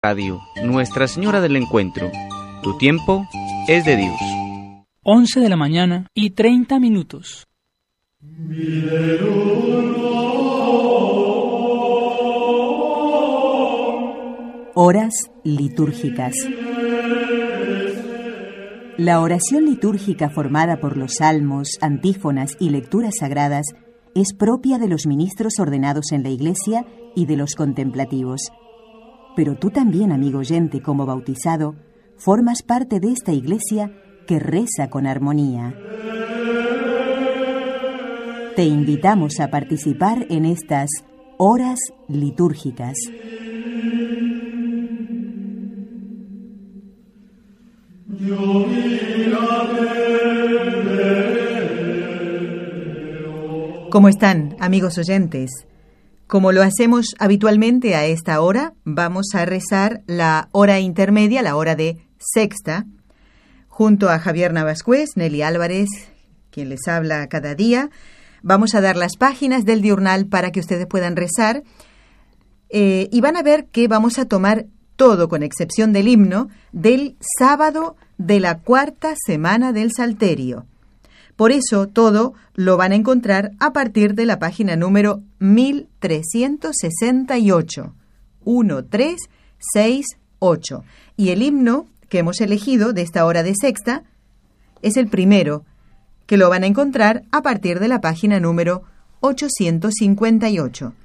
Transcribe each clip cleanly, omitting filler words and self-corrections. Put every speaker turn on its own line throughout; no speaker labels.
Radio Nuestra Señora del Encuentro. Tu tiempo es de Dios.
11 de la mañana y 30 minutos.
Horas litúrgicas. La oración litúrgica formada por los salmos, antífonas y lecturas sagradas es propia de los ministros ordenados en la Iglesia y de los contemplativos. Pero tú también, amigo oyente, como bautizado, formas parte de esta Iglesia que reza con armonía. Te invitamos a participar en estas horas litúrgicas.
¿Cómo están, amigos oyentes? Como lo hacemos habitualmente a esta hora, vamos a rezar la hora intermedia, la hora de sexta, junto a Javier Navascués, Nelly Álvarez, quien les habla cada día. Vamos a dar las páginas del diurnal para que ustedes puedan rezar y van a ver que vamos a tomar todo, con excepción del himno, del sábado de la cuarta semana del Salterio. Por eso, todo lo van a encontrar a partir de la página número 1368. 1368. Y el himno que hemos elegido de esta hora de sexta es el primero, que lo van a encontrar a partir de la página número 858.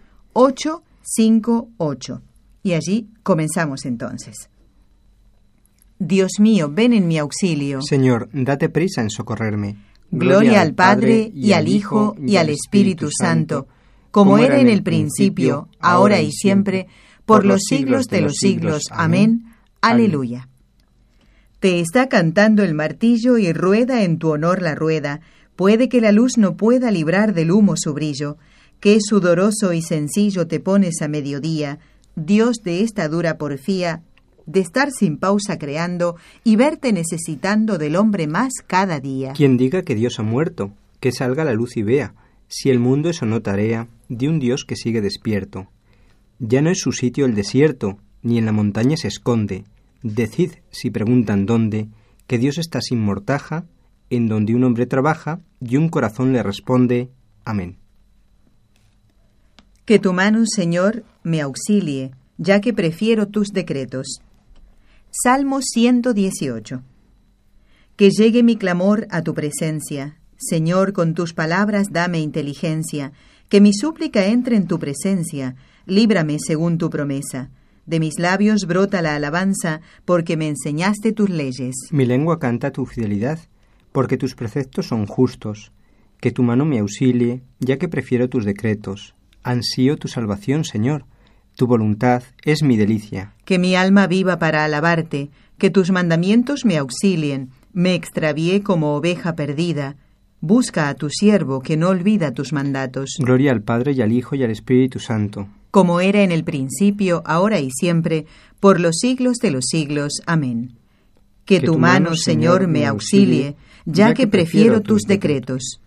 858. Y allí comenzamos entonces. Dios mío, ven en mi auxilio.
Señor, date prisa en socorrerme.
Gloria al Padre, y al Hijo, y al Espíritu Santo, como era en el principio, ahora y siempre, por los siglos de los siglos. Amén. Aleluya. Te está cantando el martillo y rueda en tu honor la rueda. Puede que la luz no pueda librar del humo su brillo. Qué sudoroso y sencillo te pones a mediodía, Dios de esta dura porfía, de estar sin pausa creando y verte necesitando del hombre más cada día.
Quien diga que Dios ha muerto, que salga la luz y vea, si el mundo es o no tarea de un Dios que sigue despierto. Ya no es su sitio el desierto, ni en la montaña se esconde. Decid, si preguntan dónde, que Dios está sin mortaja, en donde un hombre trabaja y un corazón le responde. Amén.
Que tu mano, Señor, me auxilie, ya que prefiero tus decretos. Salmo 118. Que llegue mi clamor a tu presencia. Señor, con tus palabras dame inteligencia. Que mi súplica entre en tu presencia. Líbrame según tu promesa. De mis labios brota la alabanza, porque me enseñaste tus leyes.
Mi lengua canta tu fidelidad, porque tus preceptos son justos. Que tu mano me auxilie, ya que prefiero tus decretos. Ansío tu salvación, Señor. Tu voluntad es mi delicia.
Que mi alma viva para alabarte, que tus mandamientos me auxilien. Me extravié como oveja perdida. Busca a tu siervo, que no olvida tus mandatos.
Gloria al Padre, y al Hijo, y al Espíritu Santo.
Como era en el principio, ahora y siempre, por los siglos de los siglos. Amén. Que tu mano, Señor, me auxilie, ya que prefiero tus decretos.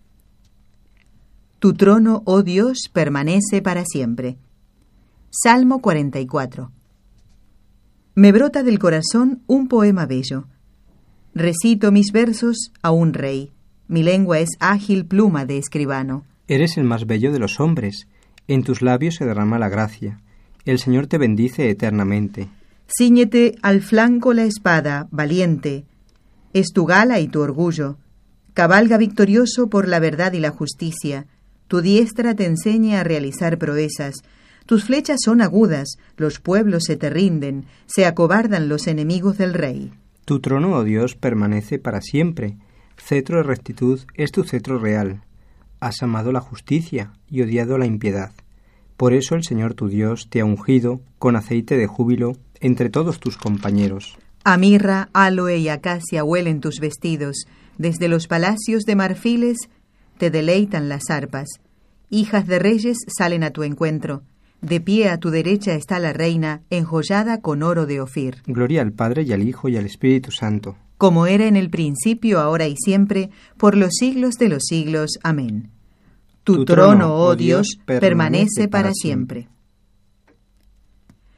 Tu trono, oh Dios, permanece para siempre. Salmo 44. Me brota del corazón un poema bello. Recito mis versos a un rey. Mi lengua es ágil pluma de escribano.
Eres el más bello de los hombres. En tus labios se derrama la gracia. El Señor te bendice eternamente.
Cíñete al flanco la espada, valiente. Es tu gala y tu orgullo. Cabalga victorioso por la verdad y la justicia. Tu diestra te enseña a realizar proezas. Tus flechas son agudas, los pueblos se te rinden, se acobardan los enemigos del rey.
Tu trono, oh Dios, permanece para siempre. Cetro de rectitud es tu cetro real. Has amado la justicia y odiado la impiedad. Por eso el Señor tu Dios te ha ungido con aceite de júbilo entre todos tus compañeros.
A mirra, aloe y acacia huelen tus vestidos. Desde los palacios de marfiles te deleitan las arpas. Hijas de reyes salen a tu encuentro. De pie a tu derecha está la reina, enjollada con oro de Ofir.
Gloria al Padre, y al Hijo, y al Espíritu Santo.
Como era en el principio, ahora y siempre, por los siglos de los siglos. Amén. Tu trono, oh Dios, permanece para siempre.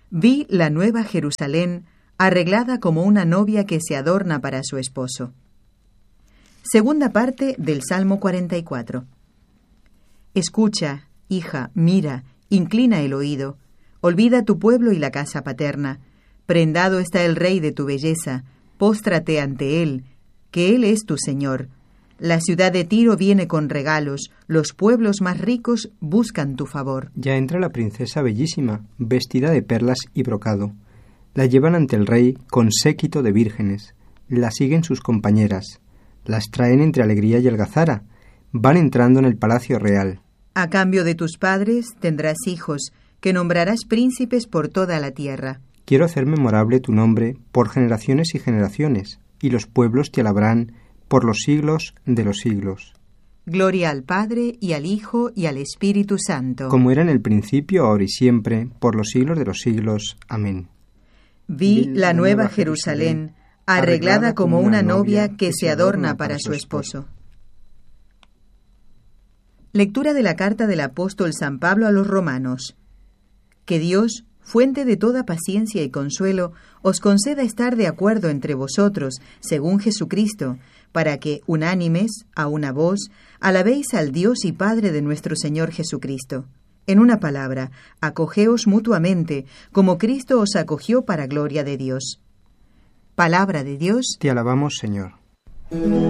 Vi la nueva Jerusalén arreglada como una novia que se adorna para su esposo. Segunda parte del Salmo 44. Escucha, hija, mira, inclina el oído, olvida tu pueblo y la casa paterna. Prendado está el rey de tu belleza, póstrate ante él, que él es tu Señor. La ciudad de Tiro viene con regalos, los pueblos más ricos buscan tu favor.
Ya entra la princesa bellísima, vestida de perlas y brocado. La llevan ante el rey con séquito de vírgenes. La siguen sus compañeras. Las traen entre alegría y algazara. Van entrando en el palacio real.
A cambio de tus padres tendrás hijos, que nombrarás príncipes por toda la tierra.
Quiero hacer memorable tu nombre por generaciones y generaciones, y los pueblos te alabarán por los siglos de los siglos.
Gloria al Padre, y al Hijo, y al Espíritu Santo.
Como era en el principio, ahora y siempre, por los siglos de los siglos. Amén.
Vi la nueva Jerusalén, arreglada como una novia que se adorna para su esposo. Lectura de la carta del apóstol San Pablo a los Romanos. Que Dios, fuente de toda paciencia y consuelo, os conceda estar de acuerdo entre vosotros, según Jesucristo, para que, unánimes, a una voz, alabéis al Dios y Padre de nuestro Señor Jesucristo. En una palabra, acogeos mutuamente, como Cristo os acogió para gloria de Dios. Palabra de Dios.
Te alabamos, Señor.